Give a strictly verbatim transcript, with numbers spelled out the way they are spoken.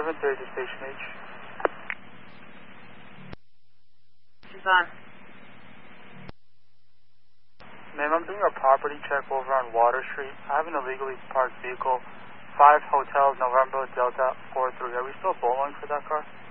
seven thirty to Station H. She's on. Ma'am, I'm doing a property check over on Water Street. I have an illegally parked vehicle. five Hotel November Delta four three. Are we still bowling for that car?